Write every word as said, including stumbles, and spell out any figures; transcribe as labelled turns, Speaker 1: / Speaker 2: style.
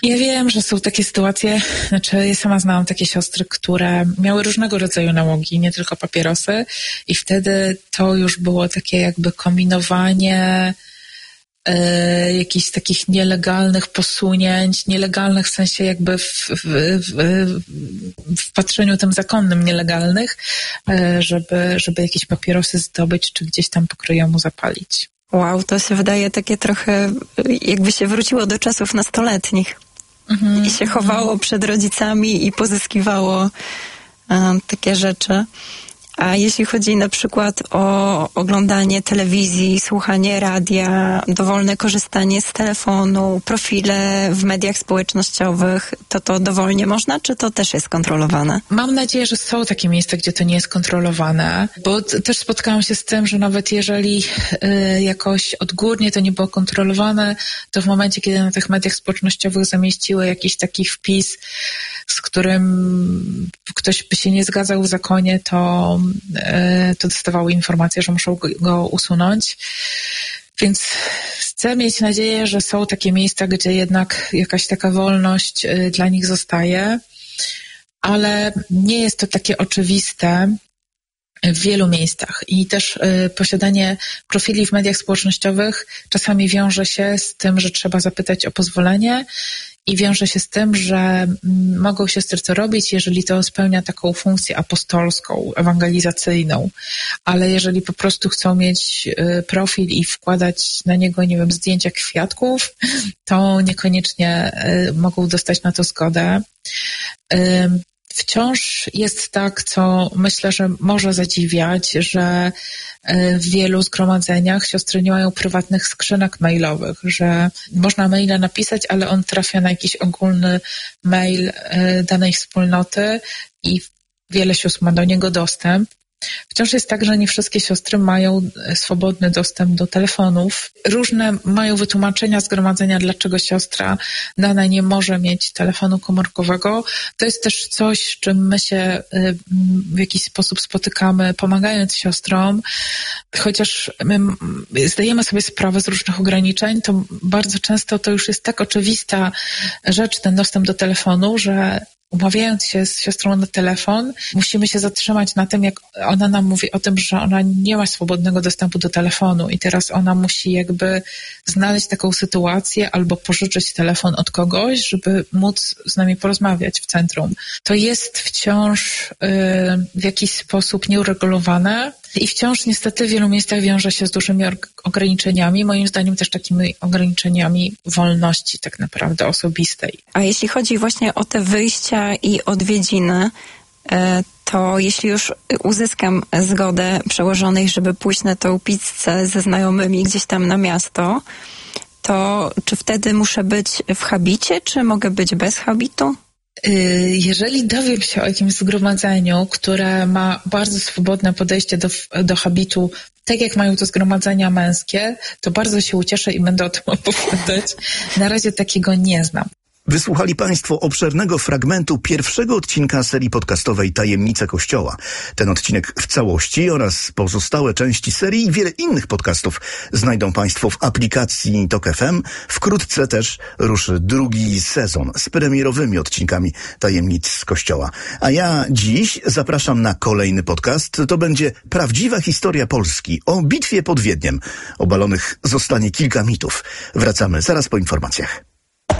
Speaker 1: Ja wiem, że są takie sytuacje, znaczy ja sama znałam takie siostry, które miały różnego rodzaju nałogi, nie tylko papierosy i wtedy to już było takie jakby kombinowanie e, jakichś takich nielegalnych posunięć, nielegalnych w sensie jakby w, w, w, w patrzeniu tym zakonnym nielegalnych, e, żeby, żeby jakieś papierosy zdobyć, czy gdzieś tam pokryjomu zapalić.
Speaker 2: Wow, to się wydaje takie trochę, jakby się wróciło do czasów nastoletnich. Mhm, i się chowało mhm. przed rodzicami i pozyskiwało um, takie rzeczy. A jeśli chodzi na przykład o oglądanie telewizji, słuchanie radia, dowolne korzystanie z telefonu, profile w mediach społecznościowych, to to dowolnie można, czy to też jest kontrolowane?
Speaker 1: Mam nadzieję, że są takie miejsca, gdzie to nie jest kontrolowane, bo t- też spotkałam się z tym, że nawet jeżeli y, jakoś odgórnie to nie było kontrolowane, to w momencie, kiedy na tych mediach społecznościowych zamieściły jakiś taki wpis, z którym ktoś by się nie zgadzał w zakonie, to to dostawały informację, że muszą go usunąć. Więc chcę mieć nadzieję, że są takie miejsca, gdzie jednak jakaś taka wolność dla nich zostaje, ale nie jest to takie oczywiste w wielu miejscach i też y, posiadanie profili w mediach społecznościowych czasami wiąże się z tym, że trzeba zapytać o pozwolenie i wiąże się z tym, że m, mogą siostry to robić, jeżeli to spełnia taką funkcję apostolską, ewangelizacyjną, ale jeżeli po prostu chcą mieć y, profil i wkładać na niego, nie wiem, zdjęcia kwiatków, to niekoniecznie y, mogą dostać na to zgodę. Y, Wciąż jest tak, co myślę, że może zadziwiać, że w wielu zgromadzeniach siostry nie mają prywatnych skrzynek mailowych, że można maila napisać, ale on trafia na jakiś ogólny mail danej wspólnoty i wiele sióstr ma do niego dostęp. Wciąż jest tak, że nie wszystkie siostry mają swobodny dostęp do telefonów. Różne mają wytłumaczenia zgromadzenia, dlaczego siostra dana nie może mieć telefonu komórkowego. To jest też coś, z czym my się w jakiś sposób spotykamy, pomagając siostrom. Chociaż my zdajemy sobie sprawę z różnych ograniczeń, to bardzo często to już jest tak oczywista rzecz, ten dostęp do telefonu, że umawiając się z siostrą na telefon, musimy się zatrzymać na tym, jak ona nam mówi o tym, że ona nie ma swobodnego dostępu do telefonu i teraz ona musi jakby znaleźć taką sytuację albo pożyczyć telefon od kogoś, żeby móc z nami porozmawiać w centrum. To jest wciąż yy, w jakiś sposób nieuregulowane i wciąż niestety w wielu miejscach wiąże się z dużymi ograniczeniami, moim zdaniem też takimi ograniczeniami wolności tak naprawdę osobistej.
Speaker 2: A jeśli chodzi właśnie o te wyjścia i odwiedziny, to jeśli już uzyskam zgodę przełożonej, żeby pójść na tą pizzę ze znajomymi gdzieś tam na miasto, to czy wtedy muszę być w habicie, czy mogę być bez habitu?
Speaker 1: Jeżeli dowiem się o jakimś zgromadzeniu, które ma bardzo swobodne podejście do, do habitu, tak jak mają to zgromadzenia męskie, to bardzo się ucieszę i będę o tym opowiadać. Na razie takiego nie znam.
Speaker 3: Wysłuchali Państwo obszernego fragmentu pierwszego odcinka serii podcastowej Tajemnice Kościoła. Ten odcinek w całości oraz pozostałe części serii i wiele innych podcastów znajdą Państwo w aplikacji Tok F M. Wkrótce też ruszy drugi sezon z premierowymi odcinkami Tajemnic z Kościoła. A ja dziś zapraszam na kolejny podcast. To będzie prawdziwa historia Polski o bitwie pod Wiedniem. Obalonych zostanie kilka mitów. Wracamy zaraz po informacjach.